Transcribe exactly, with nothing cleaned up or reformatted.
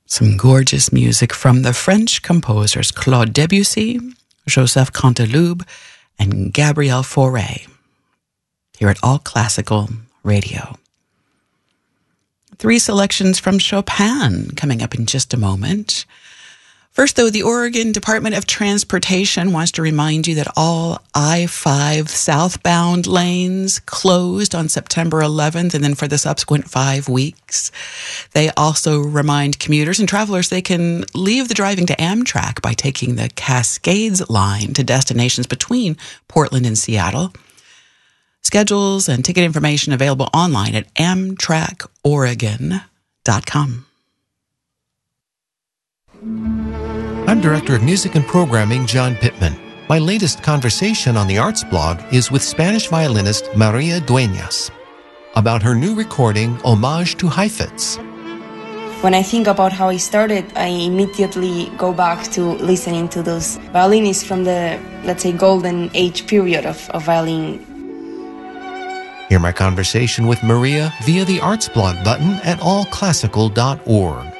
Some gorgeous music from the French composers Claude Debussy, Joseph Canteloube, and Gabriel Fauré, here at All Classical Radio. Three selections from Chopin coming up in just a moment. First, though, the Oregon Department of Transportation wants to remind you that all I five southbound lanes closed on September eleventh and then for the subsequent five weeks. They also remind commuters and travelers they can leave the driving to Amtrak by taking the Cascades line to destinations between Portland and Seattle. Schedules and ticket information available online at amtrak oregon dot com. I'm Director of Music and Programming, John Pittman. My latest conversation on the Arts blog is with Spanish violinist Maria Dueñas about her new recording, Homage to Heifetz. When I think about how I started, I immediately go back to listening to those violinists from the, let's say, golden age period of, of violin. Hear my conversation with Maria via the Arts blog button at all classical dot org.